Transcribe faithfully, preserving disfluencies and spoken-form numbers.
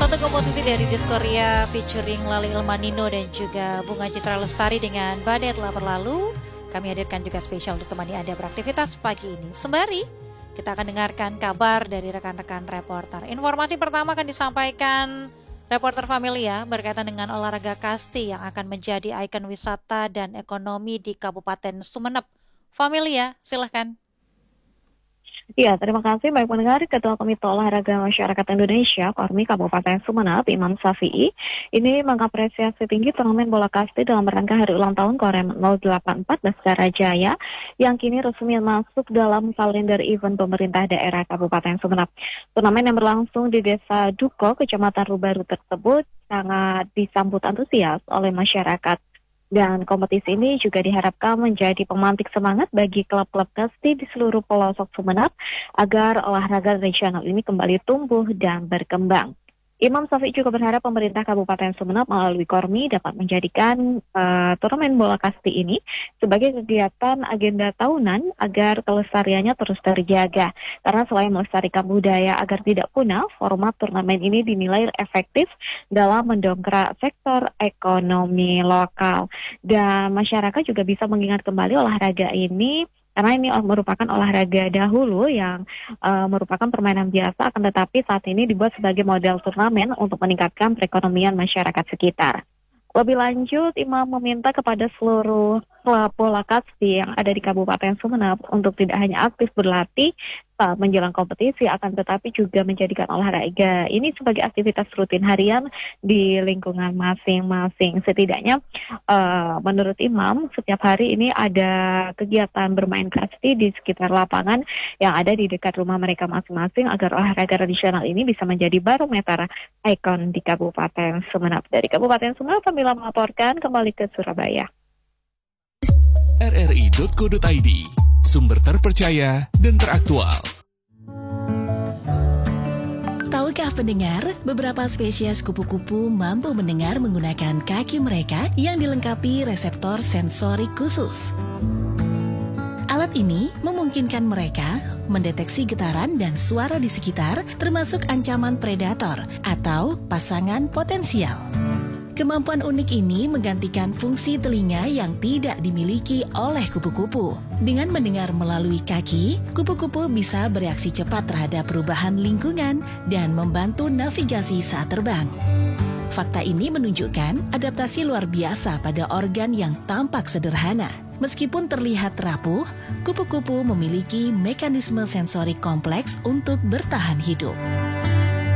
untuk komposisi dari Diskoria featuring Lali Ilmanino dan juga Bunga Citra Lestari dengan Badai Telah Berlalu. Kami hadirkan juga spesial untuk temani Anda beraktivitas pagi ini. Sembari kita akan dengarkan kabar dari rekan-rekan reporter. Informasi pertama akan disampaikan reporter Familia berkaitan dengan olahraga kasti yang akan menjadi ikon wisata dan ekonomi di Kabupaten Sumeneb. Familia, silahkan. Ya, terima kasih baik pendengar. Ketua Komite Olahraga Masyarakat Indonesia, Kormi Kabupaten Sumeneb, Imam Syafi'i, ini mengapresiasi tinggi turnamen bola kasti dalam rangka hari ulang tahun Korem nol delapan empat Baskara Jaya yang kini resmi masuk dalam kalender event pemerintah daerah Kabupaten Sumeneb. Turnamen yang berlangsung di Desa Duko, Kecamatan Rubaru tersebut sangat disambut antusias oleh masyarakat. Dan kompetisi ini juga diharapkan menjadi pemantik semangat bagi klub-klub kasti di seluruh pelosok Sumeneb agar olahraga regional ini kembali tumbuh dan berkembang. Imam Syafi'i juga berharap pemerintah Kabupaten Sumeneb melalui Kormi dapat menjadikan uh, turnamen bola kasti ini sebagai kegiatan agenda tahunan agar kelestariannya terus terjaga. Karena selain melestarikan budaya agar tidak punah, format turnamen ini dinilai efektif dalam mendongkrak sektor ekonomi lokal. Dan masyarakat juga bisa mengingat kembali olahraga ini karena ini merupakan olahraga dahulu yang uh, merupakan permainan biasa, akan tetapi saat ini dibuat sebagai model turnamen untuk meningkatkan perekonomian masyarakat sekitar. Lebih lanjut, Imam meminta kepada seluruh klub bola kasti yang ada di Kabupaten Sumeneb untuk tidak hanya aktif berlatih saat menjelang kompetisi, akan tetapi juga menjadikan olahraga ini sebagai aktivitas rutin harian di lingkungan masing-masing. Setidaknya, uh, menurut Imam, setiap hari ini ada kegiatan bermain kasti di sekitar lapangan yang ada di dekat rumah mereka masing-masing agar olahraga tradisional ini bisa menjadi barometer ikon di Kabupaten Sumeneb. Dari Kabupaten Sumeneb, Kamila melaporkan kembali ke Surabaya. R R I titik co titik I D, sumber terpercaya dan teraktual. Tahukah pendengar, beberapa spesies kupu-kupu mampu mendengar menggunakan kaki mereka yang dilengkapi reseptor sensorik khusus. Alat ini memungkinkan mereka mendeteksi getaran dan suara di sekitar, termasuk ancaman predator atau pasangan potensial. Kemampuan unik ini menggantikan fungsi telinga yang tidak dimiliki oleh kupu-kupu. Dengan mendengar melalui kaki, kupu-kupu bisa bereaksi cepat terhadap perubahan lingkungan dan membantu navigasi saat terbang. Fakta ini menunjukkan adaptasi luar biasa pada organ yang tampak sederhana. Meskipun terlihat rapuh, kupu-kupu memiliki mekanisme sensorik kompleks untuk bertahan hidup.